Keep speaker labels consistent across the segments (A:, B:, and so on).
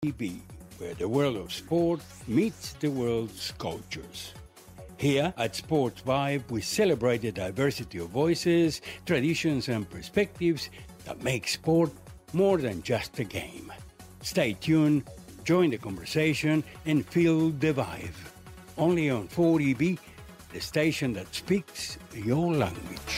A: 4EB, where the world of sport meets the world's cultures. Here at Sports Vibe, we celebrate the diversity of voices, traditions, and perspectives that make sport more than just a game. Stay tuned, join the conversation, and feel the vibe. Only on 4EB, the station that speaks your language.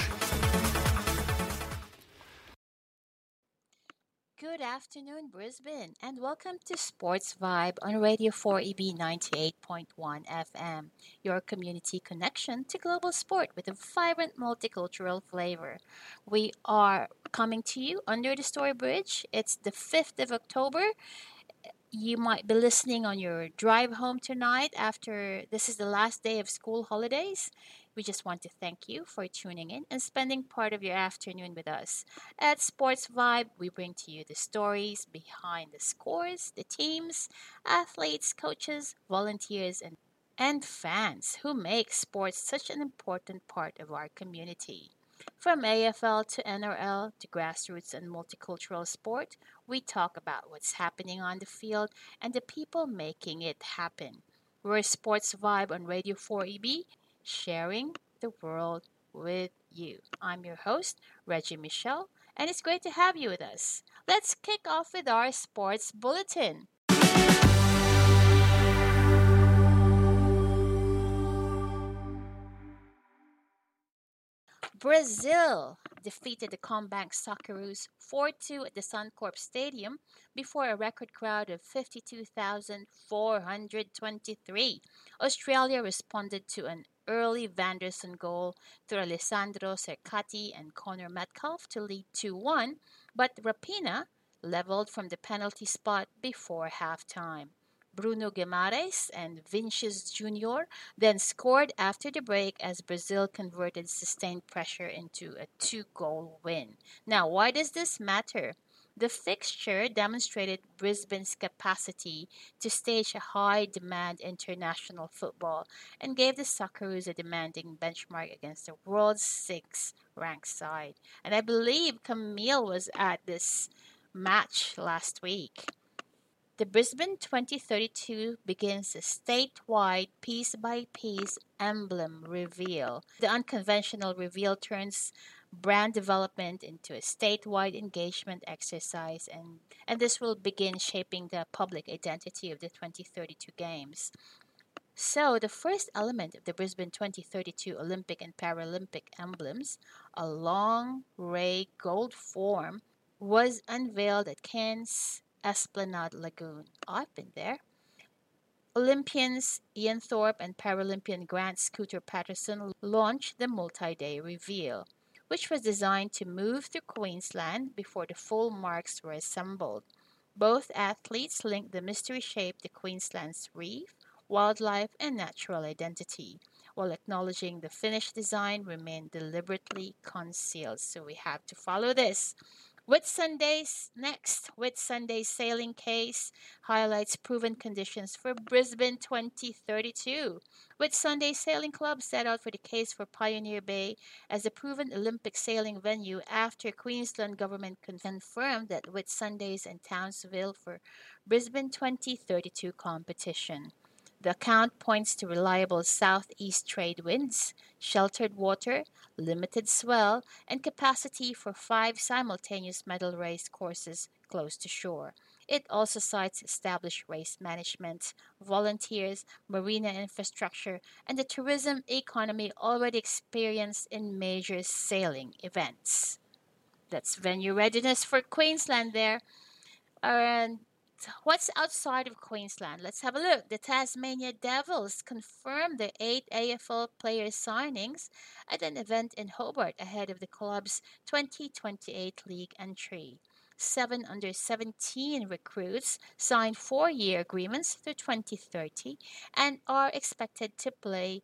B: Good afternoon, Brisbane, and welcome to Sports Vibe on Radio 4EB 98.1 FM, your community connection to global sport with a vibrant multicultural flavor. We are coming to you under the Story Bridge. It's the 5th of October. You might be listening on your drive home tonight after this is the last day of school holidays. We just want to thank you for tuning in and spending part of your afternoon with us. At Sports Vibe, we bring to you the stories behind the scores, the teams, athletes, coaches, volunteers, and fans who make sports such an important part of our community. From AFL to NRL to grassroots and multicultural sport, we talk about what's happening on the field and the people making it happen. We're Sports Vibe on Radio 4EB, sharing the world with you. I'm your host, Reggie Michelle, and it's great to have you with us. Let's kick off with our sports bulletin. Brazil defeated the Combank Socceroos 4-2 at the Suncorp Stadium before a record crowd of 52,423. Australia responded to an early Vanderson goal through Alessandro Cercati and Connor Metcalf to lead 2-1, but Rapina leveled from the penalty spot before halftime. Bruno Guimarães and Vinicius Junior then scored after the break as Brazil converted sustained pressure into a two-goal win. Now, why does this matter? The fixture demonstrated Brisbane's capacity to stage a high-demand international football and gave the Socceroos a demanding benchmark against the world's sixth-ranked side. And I believe Camille was at this match last week. The Brisbane 2032 begins a statewide piece-by-piece emblem reveal. The unconventional reveal turns brand development into a statewide engagement exercise, and this will begin shaping the public identity of the 2032 Games. So, the first element of the Brisbane 2032 Olympic and Paralympic emblems, a long ray gold form, was unveiled at Cairns Esplanade Lagoon. I've been there. Olympians Ian Thorpe and Paralympian Grant Scooter Patterson launched the multi-day reveal, which was designed to move through Queensland before the full marks were assembled. Both athletes linked the mystery shape to Queensland's reef, wildlife, and natural identity, while acknowledging the finished design remained deliberately concealed. So we have to follow this. Whitsundays next. Whitsunday's sailing case highlights proven conditions for Brisbane 2032. Whitsunday Sailing Club set out for the case for Pioneer Bay as a proven Olympic sailing venue after Queensland government confirmed that Whitsundays and Townsville for Brisbane 2032 competition. The account points to reliable southeast trade winds, sheltered water, limited swell, and capacity for 5 simultaneous medal race courses close to shore. It also cites established race management, volunteers, marina infrastructure, and the tourism economy already experienced in major sailing events. That's venue readiness for Queensland there. And what's outside of Queensland? Let's have a look. The Tasmania Devils confirmed the 8 AFL player signings at an event in Hobart ahead of the club's 2028 league entry. 7 under 17 recruits signed 4-year agreements through 2030 and are expected to play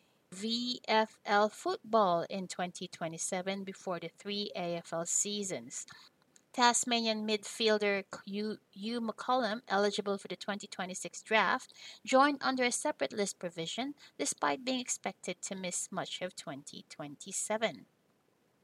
B: VFL football in 2027 before the 3 AFL seasons. Tasmanian midfielder Hugh McCollum, eligible for the 2026 draft, joined under a separate list provision despite being expected to miss much of 2027.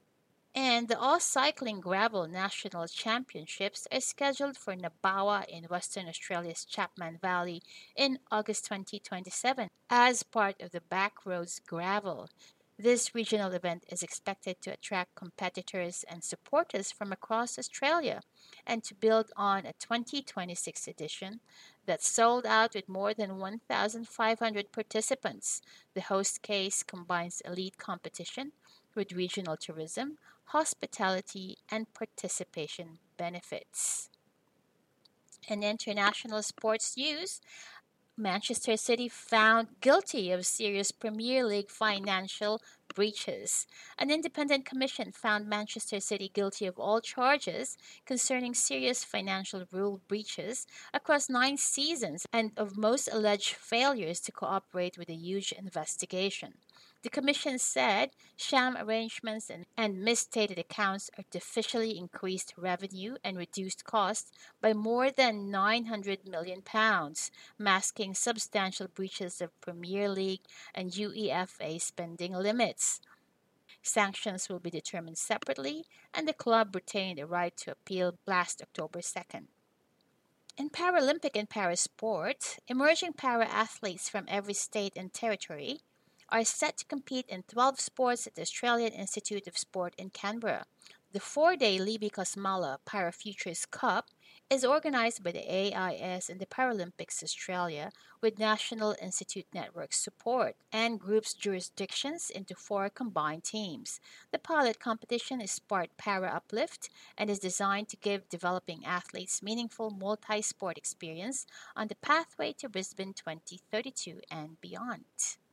B: And the All Cycling Gravel National Championships are scheduled for Nabawa in Western Australia's Chapman Valley in August 2027 as part of the Backroads Gravel. This regional event is expected to attract competitors and supporters from across Australia and to build on a 2026 edition that sold out with more than 1,500 participants. The host case combines elite competition with regional tourism, hospitality, and participation benefits. In international sports news, Manchester City found guilty of serious Premier League financial breaches. An independent commission found Manchester City guilty of all charges concerning serious financial rule breaches across 9 seasons and of most alleged failures to cooperate with a huge investigation. The Commission said sham arrangements and misstated accounts artificially increased revenue and reduced costs by more than £900 million, masking substantial breaches of Premier League and UEFA spending limits. Sanctions will be determined separately, and the club retained a right to appeal last October 2nd. In Paralympic and parasport, emerging para athletes from every state and territory are set to compete in 12 sports at the Australian Institute of Sport in Canberra. The 4-day Libby Kosmala Parafutures Cup is organized by the AIS and the Paralympics Australia with National Institute Network support and groups jurisdictions into 4 combined teams. The pilot competition is part Para Uplift and is designed to give developing athletes meaningful multi-sport experience on the pathway to Brisbane 2032 and beyond.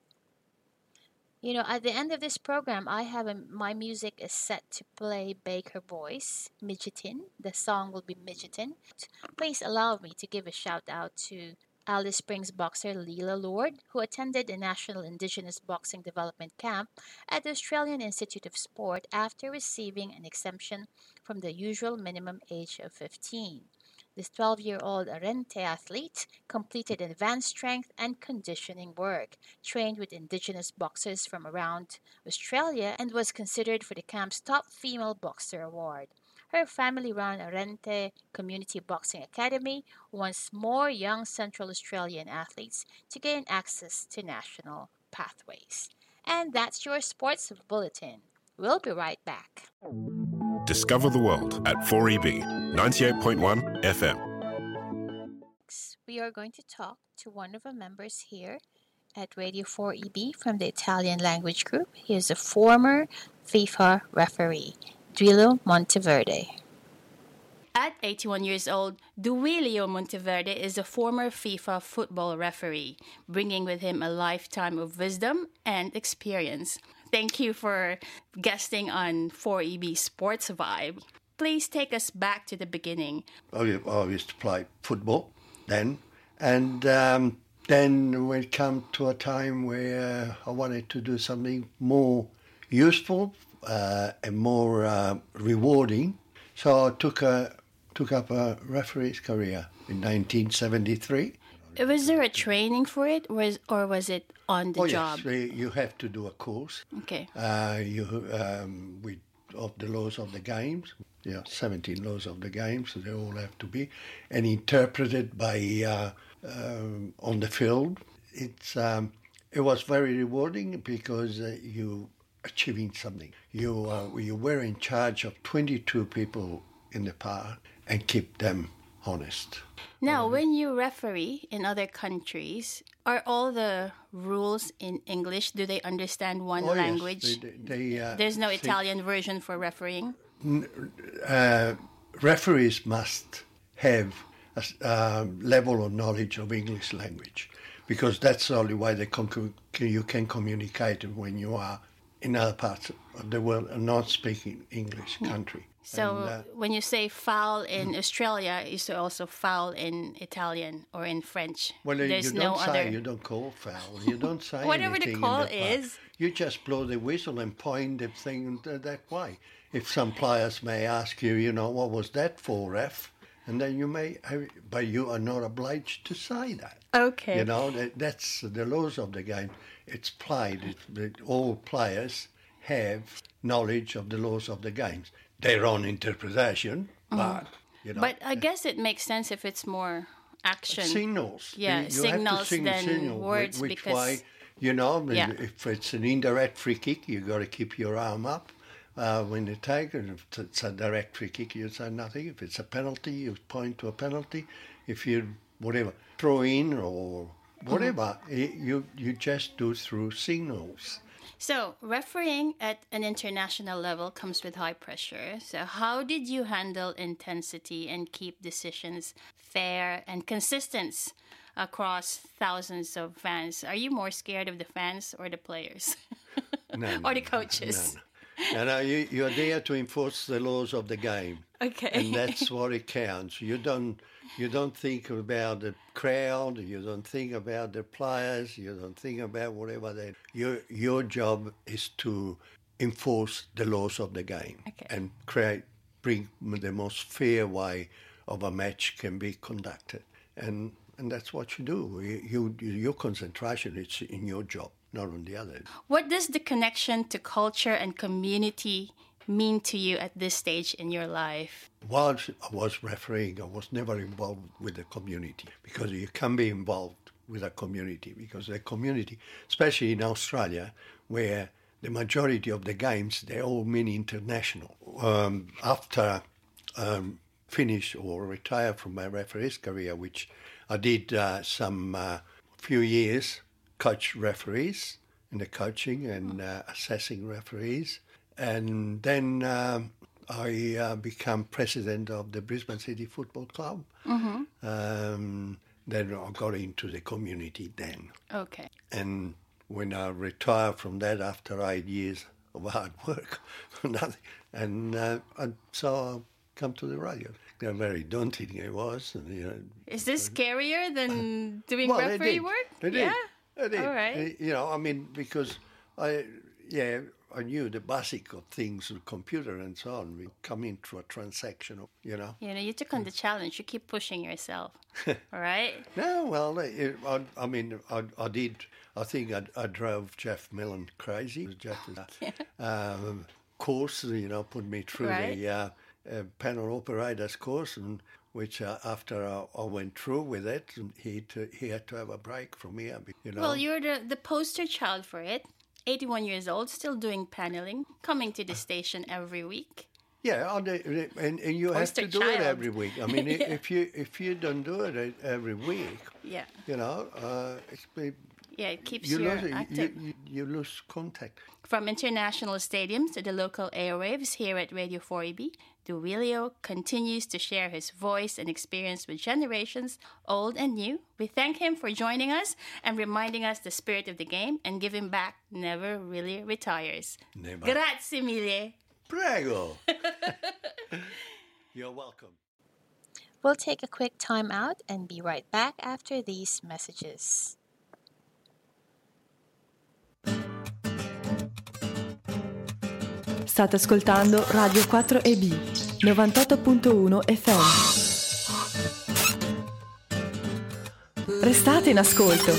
B: At the end of this program, my music is set to play Baker Boys, Midgetin. The song will be Midgetin. Please allow me to give a shout out to Alice Springs boxer Leela Lord, who attended a National Indigenous Boxing Development Camp at the Australian Institute of Sport after receiving an exemption from the usual minimum age of 15. This 12-year-old Arente athlete completed advanced strength and conditioning work, trained with Indigenous boxers from around Australia, and was considered for the camp's Top Female Boxer Award. Her family run Arente Community Boxing Academy wants more young Central Australian athletes to gain access to national pathways. And that's your sports bulletin. We'll be right back.
C: Discover the world at 4EB 98.1 FM.
B: We are going to talk to one of our members here at Radio 4EB from the Italian language group. He is a former FIFA referee, Duilio Monteverde.
D: At 81 years old, Duilio Monteverde is a former FIFA football referee, bringing with him a lifetime of wisdom and experience. Thank you for guesting on 4EB Sports Vibe. Please take us back to the beginning.
E: I used to play football then, and then we come to a time where I wanted to do something more useful and more rewarding. So I took up a referee's career in 1973.
D: Was there a training for it, or was it on the job?
E: Yes, you have to do a course.
D: Okay.
E: Of the laws of the games, 17 laws of the games, so they all have to be, and interpreted by on the field. It was very rewarding because you achieving something. You were in charge of 22 people in the park and keep them honest.
D: Now, when you referee in other countries, are all the rules in English? Do they understand one language?
E: Yes,
D: There's no Italian version for refereeing?
E: Referees must have a level of knowledge of English language, because that's the only way you can communicate when you are in other parts of the world, a non-speaking English country.
D: So when you say foul in Australia, is there also foul in Italian or in French?
E: Well,
D: there's
E: you don't call foul. You don't say
D: whatever the call is.
E: You just blow the whistle and point the thing that way. If some players may ask you, what was that for, ref? And then you may, but you are not obliged to say that.
D: Okay.
E: That's the laws of the game. It's played. All players have knowledge of the laws of the games. Their own interpretation, but, you know.
D: But I guess it makes sense if it's more action.
E: Signals.
D: Yeah,
E: You
D: signals
E: have to
D: than
E: signal
D: words
E: which
D: because...
E: way, you know,
D: Yeah.
E: if it's an indirect free kick, you got to keep your arm up when you take it. If it's a direct free kick, you say nothing. If it's a penalty, you point to a penalty. If you, whatever, throw in or whatever, you just do through signals.
D: So, refereeing at an international level comes with high pressure. So, how did you handle intensity and keep decisions fair and consistent across thousands of fans? Are you more scared of the fans or the players? Or the coaches?
E: No, you're there to enforce the laws of the game.
D: Okay.
E: And that's what it counts. You don't think about the crowd, you don't think about the players, you don't think about whatever they... Your job is to enforce the laws of the game and bring the most fair way of a match can be conducted. And that's what you do. Your concentration is in your job, not on the other.
D: What does the connection to culture and community mean to you at this stage in your life?
E: While I was refereeing, I was never involved with the community, because you can be involved with a community, because the community, especially in Australia, where the majority of the games, they all mean international. After finish or retire from my referee's career, which I did some few years, coach referees in the coaching and assessing referees. And then I became president of the Brisbane City Football Club. Then I got into the community then.
D: Okay.
E: And when I retired from that after 8 years of hard work, nothing, and so I come to the radio. Very daunting it was. And, you know,
D: is this scarier than doing referee work?
E: It
D: yeah.
E: It did.
D: All right.
E: You know, I mean, because I knew the basic of things, the computer and so on. We come into a transaction, you know.
D: You took on the challenge. You keep pushing yourself. All right?
E: No, well, I did. I think I drove Jeff Millen crazy. Jeff's course, put me through the panel operators course, and which after I went through with it, he had to have a break from here.
D: Well, you're the poster child for it. 81 years old, still doing paneling, coming to the station every week.
E: Yeah, and you have to do it every week. I mean, if you don't do it every week,
D: it keeps you active.
E: You lose contact.
D: From international stadiums to the local airwaves here at Radio 4EB, Duilio continues to share his voice and experience with generations, old and new. We thank him for joining us and reminding us the spirit of the game, and giving back never really retires.
E: Never.
D: Grazie mille.
E: Prego. You're welcome.
B: We'll take a quick time out and be right back after these messages.
F: State ascoltando Radio 4EB 98.1 FM. Restate in ascolto.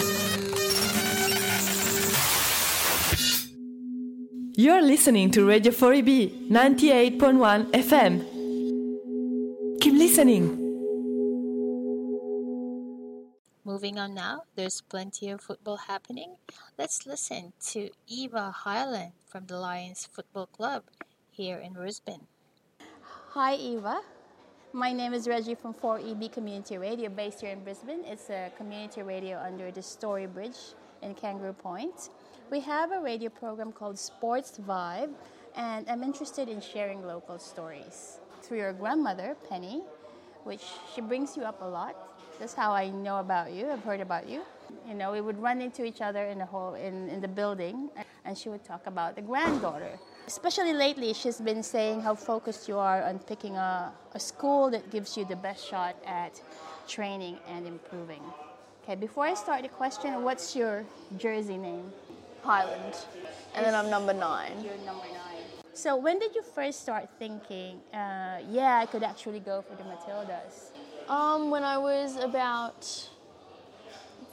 F: You're listening to Radio 4EB 98.1 FM. Keep listening.
B: Moving on now, there's plenty of football happening. Let's listen to Eva Highland from the Lions Football Club here in Brisbane.
D: Hi, Eva. My name is Reggie from 4EB Community Radio, based here in Brisbane. It's a community radio under the Story Bridge in Kangaroo Point. We have a radio program called Sports Vibe, and I'm interested in sharing local stories. Through your grandmother, Penny, which she brings you up a lot. That's how I know about you. I've heard about you. We would run into each other in the building, and she would talk about the granddaughter. Especially lately, she's been saying how focused you are on picking a school that gives you the best shot at training and improving. Okay, before I start the question, what's your jersey name?
G: Highland. And then I'm number 9.
D: You're number 9. So when did you first start thinking, I could actually go for the Matildas?
G: When I was about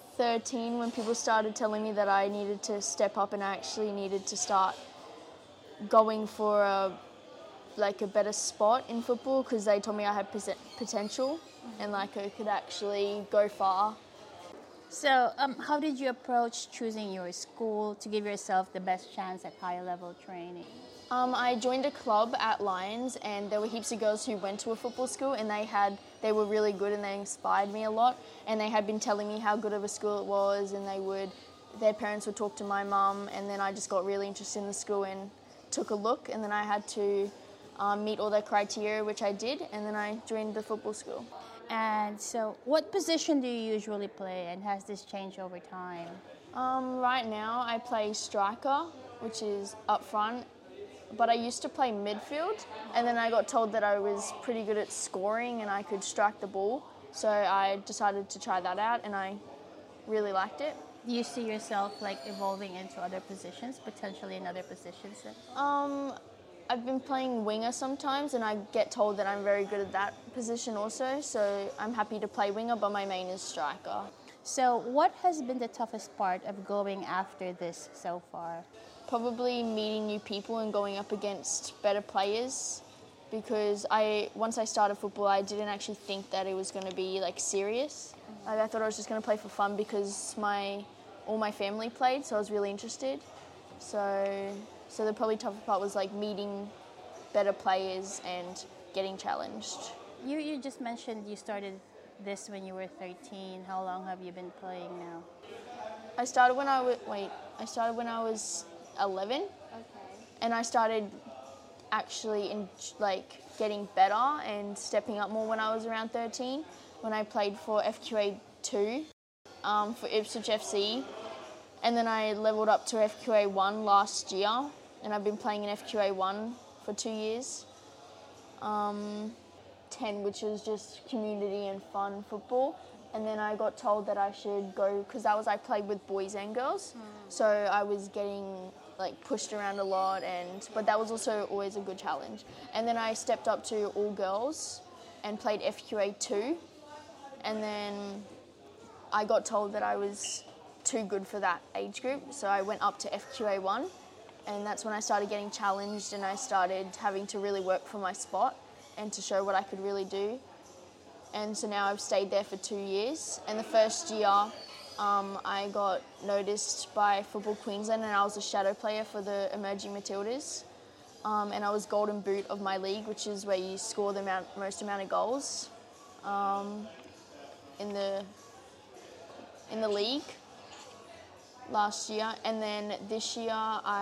G: 13, when people started telling me that I needed to step up and I actually needed to start going for a better spot in football because they told me I had potential and I could actually go far.
D: So, how did you approach choosing your school to give yourself the best chance at high-level training?
G: I joined a club at Lions, and there were heaps of girls who went to a football school, and they were really good, and they inspired me a lot. And they had been telling me how good of a school it was, and their parents would talk to my mum, and then I just got really interested in the school and took a look, and then I had to meet all their criteria, which I did, and then I joined the football school.
D: And so, what position do you usually play, and has this changed over time?
G: Right now, I play striker, which is up front. But I used to play midfield, and then I got told that I was pretty good at scoring and I could strike the ball. So I decided to try that out, and I really liked it.
D: Do you see yourself evolving into other positions, potentially in other positions?
G: I've been playing winger sometimes, and I get told that I'm very good at that position also. So I'm happy to play winger, but my main is striker.
D: So what has been the toughest part of going after this so far?
G: Probably meeting new people and going up against better players, because once I started football, I didn't actually think that it was going to be serious. I thought I was just going to play for fun because all my family played, so I was really interested. So the probably toughest part was meeting better players and getting challenged.
D: You just mentioned you started this when you were 13. How long have you been playing now?
G: I started when I was 11. Okay. And I started actually getting better and stepping up more when I was around 13, when I played for FQA 2 for Ipswich FC, and then I leveled up to FQA 1 last year, and I've been playing in FQA 1 for 2 years. 10, which was just community and fun football. And then I got told that I should go, because I played with boys and girls, so I was getting pushed around a lot, but that was also always a good challenge. And then I stepped up to all girls and played FQA 2, and then I got told that I was too good for that age group, so I went up to FQA 1, and that's when I started getting challenged, and I started having to really work for my spot and to show what I could really do. And so now I've stayed there for 2 years, and the first year I got noticed by Football Queensland, and I was a shadow player for the Emerging Matildas, and I was Golden Boot of my league, which is where you score the most amount of goals in the league last year. And then this year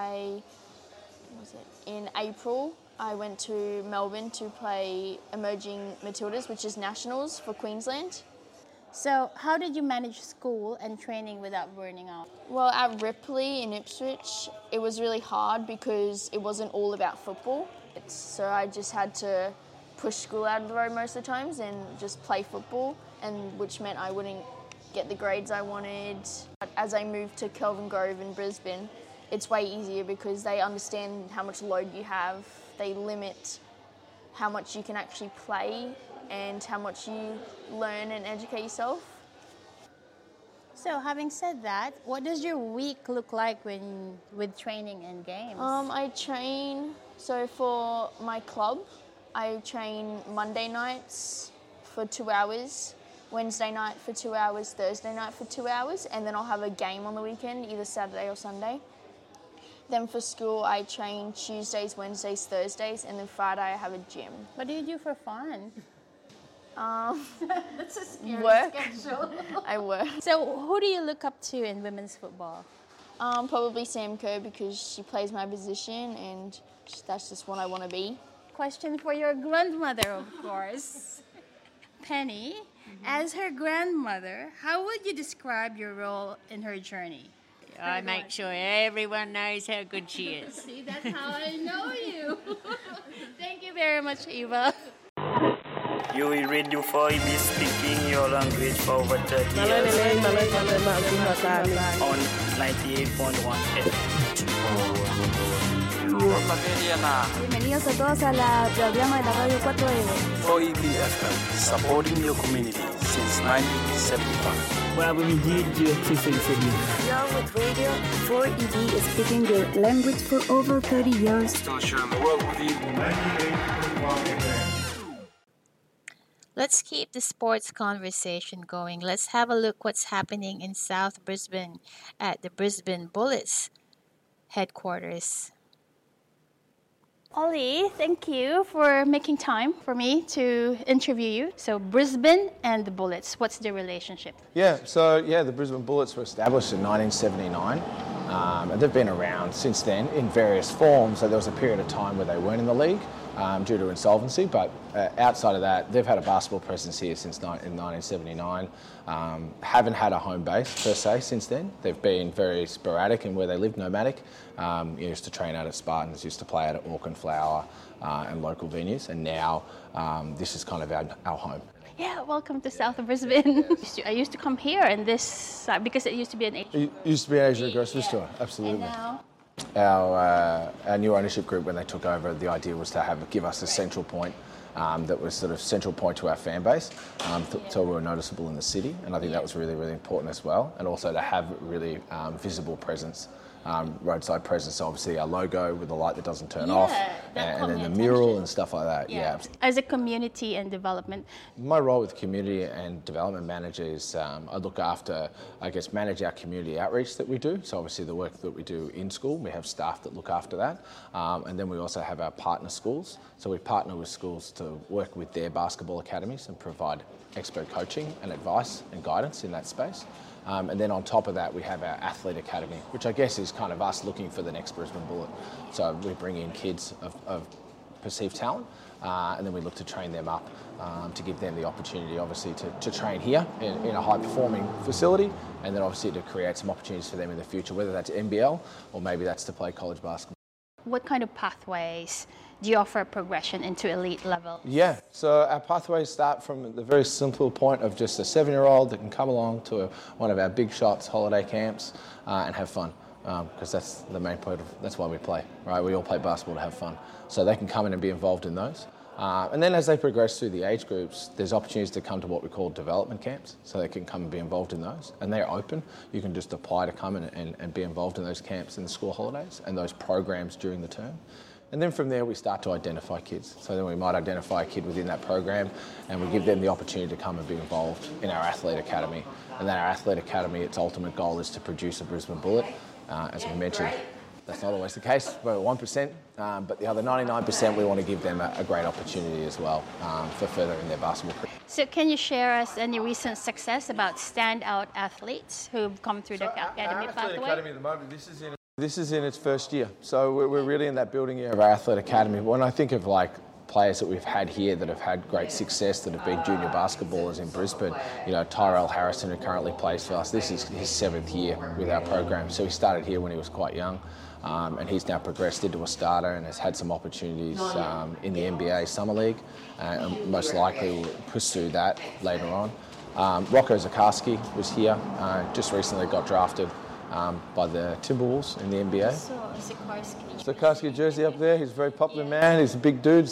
G: in April I went to Melbourne to play Emerging Matildas, which is nationals for Queensland.
D: So how did you manage school and training without burning out?
G: Well, at Ripley in Ipswich, it was really hard because it wasn't all about football. So I just had to push school out of the road most of the times and just play football, and which meant I wouldn't get the grades I wanted. As I moved to Kelvin Grove in Brisbane, it's way easier because they understand how much load you have. They limit how much you can actually play and how much you learn and educate yourself.
D: So having said that, what does your week look like with training and games?
G: I train, so for my club, I train Monday nights for 2 hours, Wednesday night for 2 hours, Thursday night for 2 hours, and then I'll have a game on the weekend, either Saturday or Sunday. Then for school, I train Tuesdays, Wednesdays, Thursdays, and then Friday I have a gym.
D: What do you do for fun? That's a scary schedule.
G: I work.
D: So who do you look up to in women's football?
G: Probably Sam Kerr, because she plays my position and that's just what I want to be.
D: Question for your grandmother, of course. Penny, as her grandmother, how would you describe your role in her journey?
H: I make sure everyone knows how good she is.
D: See, that's how I know you. Thank you very much, Eva.
I: You will Radio 4EB speaking your language for over 30 years on 98.1 FM.
J: Bienvenidos a todos al programa de la Radio 4EB.
I: 4EB FM, supporting your communities. since 1975.
K: Bravo midi, direttrice di seguire.
L: You're with Radio 4EB is speaking your language for over 30 years.
C: Still sharing the world with you.
E: 98.1 FM.
B: Let's keep the sports conversation going. Let's have a look what's happening in South Brisbane at the Brisbane Bullets headquarters.
D: Ollie, thank you for making time for me to interview you. So Brisbane and the Bullets, what's the relationship?
M: The Brisbane Bullets were established in 1979 and they've been around since then in various forms. So there was a period of time where they weren't in the league due to insolvency, but outside of that, they've had a basketball presence here since in 1979. Haven't had a home base per se since then. They've been very sporadic in where they live, nomadic. Used to train out at Spartans, used to play out at Auckland Flower and local venues, and now this is kind of our home.
D: Yeah, welcome to South of Brisbane. I used to come here and this, because it used to be an Asian.
M: It used to be an Asian grocery store, absolutely.
D: And now?
M: Our new ownership group, when they took over, the idea was to give us a central point that was sort of central point to our fan base, so we were noticeable in the city, and I think that was really, really important as well, and also to have really visible presence. Roadside presence, obviously our logo with the light that doesn't turn off, and then the mural and stuff like that. Yeah.
D: As a community and development.
M: My role with community and development manager is I look after, manage our community outreach that we do. So obviously the work that we do in school, we have staff that look after that. And then we also have our partner schools. So we partner with schools to work with their basketball academies and provide expert coaching and advice and guidance in that space. And then on top of that, we have our Athlete Academy, which I guess is kind of us looking for the next Brisbane Bullet. So we bring in kids of perceived talent, and then we look to train them up to give them the opportunity, obviously, to train here in a high-performing facility, and then obviously to create some opportunities for them in the future, whether that's NBL or maybe that's to play college basketball.
D: What kind of pathways do you offer progression into elite level?
M: Yeah, so our pathways start from the very simple point of just a 7-year-old that can come along to one of our big shots holiday camps and have fun, because that's the main point that's why we play, right? We all play basketball to have fun. So they can come in and be involved in those. And then as they progress through the age groups, there's opportunities to come to what we call development camps, so they can come and be involved in those. And they're open. You can just apply to come and be involved in those camps in the school holidays and those programs during the term. And then from there we start to identify kids. So then we might identify a kid within that program and we give them the opportunity to come and be involved in our Athlete Academy. And then our Athlete Academy, its ultimate goal is to produce a Brisbane Bullet. As we mentioned, that's not always the case. We're at 1%, but the other 99% we want to give them a great opportunity as well for furthering their basketball career.
D: So can you share us any recent success about standout athletes who've come through the academy pathway?
M: Academy at the moment, this is in its first year. So we're really in that building year of our Athlete Academy. When I think of players that we've had here that have had great success, that have been junior basketballers in Brisbane, Tyrell Harrison, who currently plays for us, this is his 7th year with our program. So he started here when he was quite young. And he's now progressed into a starter and has had some opportunities in the NBA Summer League, and most likely will pursue that later on. Rocco Zakarski was here, just recently got drafted by the Timberwolves in the NBA. Zakarski jersey up there, he's a very popular man, he's a big dude,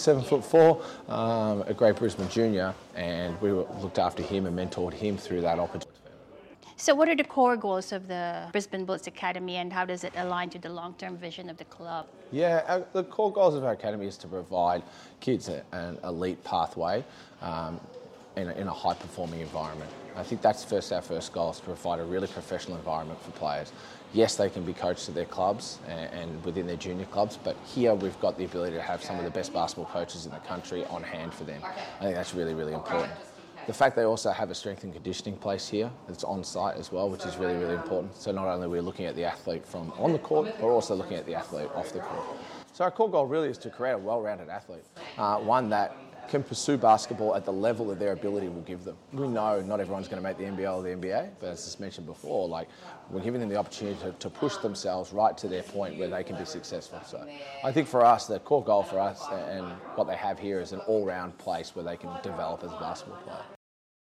M: 7'4", a great Brisbane junior, and we looked after him and mentored him through that opportunity.
D: So what are the core goals of the Brisbane Bullets Academy and how does it align to the long-term vision of the club?
M: Yeah, the core goals of our academy is to provide kids an elite pathway in a high-performing environment. I think that's our first goal, is to provide a really professional environment for players. Yes, they can be coached at their clubs and within their junior clubs, but here we've got the ability to have some of the best basketball coaches in the country on hand for them. I think that's really, really important. The fact they also have a strength and conditioning place here that's on site as well, which is really, really important. So not only are we looking at the athlete from on the court, we're also looking at the athlete off the court. So our core goal really is to create a well-rounded athlete, one that can pursue basketball at the level that their ability will give them. We know not everyone's going to make the NBL or the NBA, but as just mentioned before, we're giving them the opportunity to push themselves right to their point where they can be successful. So I think for us, the core goal for us and what they have here is an all-round place where they can develop as a basketball player.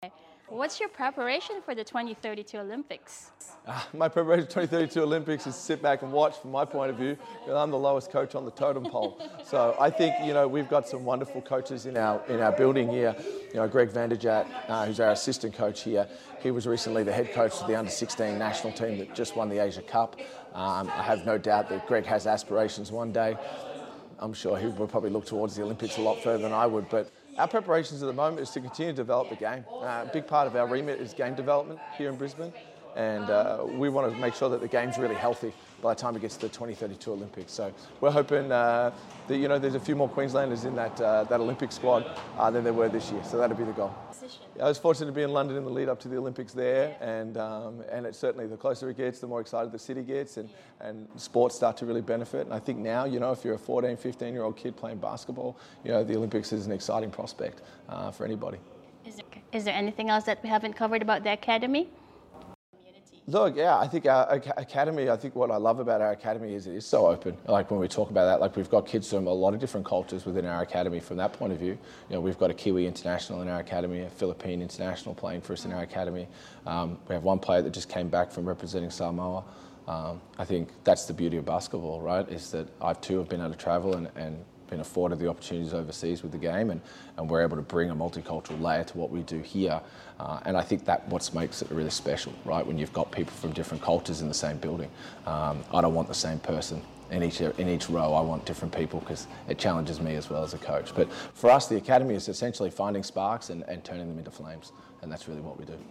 D: What's your preparation for the 2032 Olympics?
N: My preparation for the 2032 Olympics is sit back and watch from my point of view. I'm the lowest coach on the totem pole. So I think, we've got some wonderful coaches in our building here. Greg Vanderjagt, who's our assistant coach here, he was recently the head coach of the under-16 national team that just won the Asia Cup. I have no doubt that Greg has aspirations one day. I'm sure he will probably look towards the Olympics a lot further than I would, but our preparations at the moment is to continue to develop the game. A big part of our remit is game development here in Brisbane, and we want to make sure that the game's really healthy by the time it gets to the 2032 Olympics. So we're hoping that there's a few more Queenslanders in that Olympic squad than there were this year. So that'll be the goal. I was fortunate to be in London in the lead up to the Olympics there, and it's certainly the closer it gets, the more excited the city gets, and sports start to really benefit. And I think now, if you're a 14, 15-year-old kid playing basketball, the Olympics is an exciting prospect for anybody.
D: Is there anything else that we haven't covered about the academy?
N: Look, yeah, I think our academy, what I love about our academy is it is so open. Like when we talk about that, like we've got kids from a lot of different cultures within our academy from that point of view. We've got a Kiwi international in our academy, a Philippine international playing for us in our academy. We have one player that just came back from representing Samoa. I think that's the beauty of basketball, right, is that I too have been able to travel and been afforded the opportunities overseas with the game, and we're able to bring a multicultural layer to what we do here. And I think that what makes it really special, right, when you've got people from different cultures in the same building. I don't want the same person in each row. I want different people because it challenges me as well as a coach. But for us, the academy is essentially finding sparks and turning them into flames, and that's really what we do.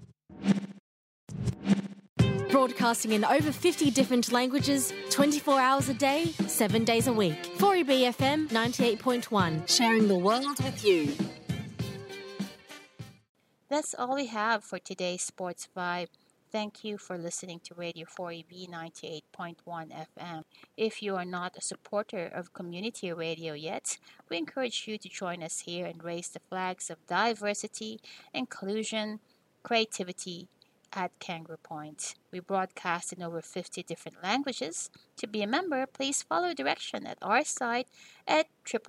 O: Broadcasting in over 50 different languages, 24 hours a day, 7 days a week. 4EB FM 98.1, sharing the world with you.
B: That's all we have for today's Sports Vibe. Thank you for listening to Radio 4EB 98.1 FM. If you are not a supporter of community radio yet, we encourage you to join us here and raise the flags of diversity, inclusion, creativity, at Kangaroo Point. We broadcast in over 50 different languages. To be a member, please follow direction at our site at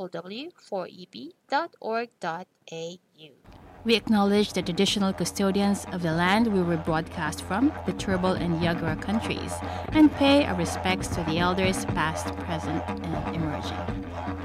B: www.4eb.org.au.
D: We acknowledge the traditional custodians of the land we will broadcast from, the Turrbal and Yagara countries, and pay our respects to the elders past, present, and emerging.